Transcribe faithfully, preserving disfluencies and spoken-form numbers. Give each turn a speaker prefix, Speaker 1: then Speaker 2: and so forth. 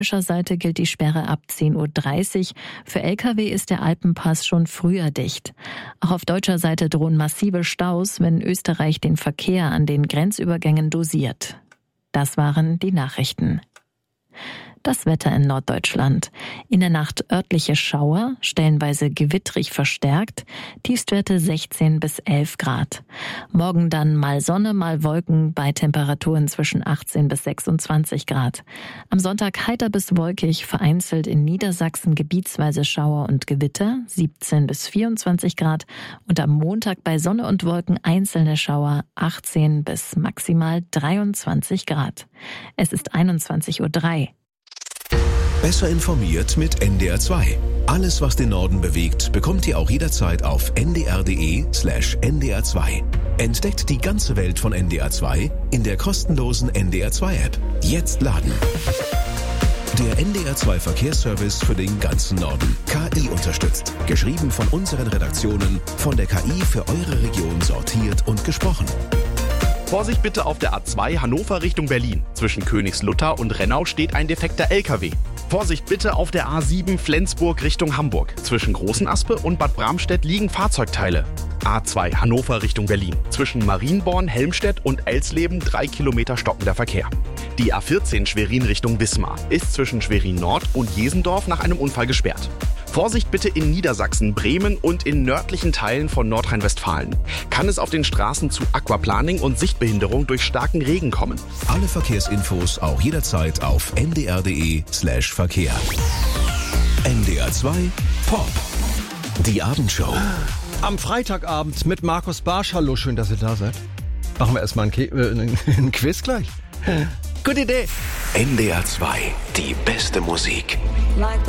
Speaker 1: Auf Seite gilt die Sperre ab zehn Uhr dreißig. Für L K W ist der Alpenpass schon früher dicht. Auch auf deutscher Seite drohen massive Staus, wenn Österreich den Verkehr an den Grenzübergängen dosiert. Das waren die Nachrichten. Das Wetter in Norddeutschland. In der Nacht örtliche Schauer, stellenweise gewittrig verstärkt, Tiefstwerte sechzehn bis elf Grad. Morgen dann mal Sonne, mal Wolken bei Temperaturen zwischen achtzehn bis sechsundzwanzig Grad. Am Sonntag heiter bis wolkig, vereinzelt in Niedersachsen gebietsweise Schauer und Gewitter, siebzehn bis vierundzwanzig Grad. Und am Montag bei Sonne und Wolken einzelne Schauer, achtzehn bis maximal dreiundzwanzig Grad. Es ist einundzwanzig Uhr drei.
Speaker 2: Besser informiert mit N D R zwei. Alles, was den Norden bewegt, bekommt ihr auch jederzeit auf n d r punkt d e slash n d r zwei. Entdeckt die ganze Welt von N D R zwei in der kostenlosen N D R zwei App. Jetzt laden. Der N D R zwei Verkehrsservice für den ganzen Norden. K I unterstützt. Geschrieben von unseren Redaktionen, von der K I für eure Region sortiert und gesprochen.
Speaker 3: Vorsicht bitte auf der A zwei Hannover Richtung Berlin. Zwischen Königslutter und Rennau steht ein defekter L K W. Vorsicht bitte auf der A sieben Flensburg Richtung Hamburg. Zwischen Großenaspe und Bad Bramstedt liegen Fahrzeugteile. A zwei Hannover Richtung Berlin. Zwischen Marienborn, Helmstedt und Elsleben drei Kilometer stockender Verkehr. Die A vierzehn Schwerin Richtung Wismar ist zwischen Schwerin Nord und Jesendorf nach einem Unfall gesperrt. Vorsicht bitte in Niedersachsen, Bremen und in nördlichen Teilen von Nordrhein-Westfalen. Kann es auf den Straßen zu Aquaplaning und Sichtbehinderung durch starken Regen kommen.
Speaker 2: Alle Verkehrsinfos auch jederzeit auf n d r punkt d e slash Verkehr. N D R zwei Pop. Die Abendshow.
Speaker 4: Am Freitagabend mit Markus Barsch. Hallo, schön, dass ihr da seid. Machen wir erstmal ein, äh, ein Quiz gleich. Gute Idee.
Speaker 2: N D R zwei, die beste Musik.
Speaker 5: Like